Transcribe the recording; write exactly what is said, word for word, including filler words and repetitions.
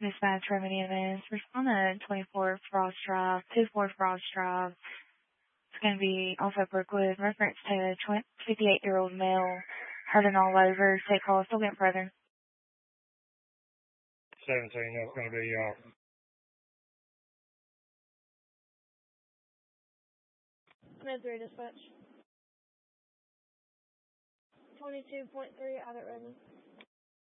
Dispatch Remedy Events. Respond to twenty-four Frost Drive, two four Frost Drive. It's going to be off of Brookwood. Reference to fifty-eight-year-old male. Hurting all over. Take call. Still getting further. seventeen, that's going to be off. Med three dispatch. twenty-two point three out at Redmond.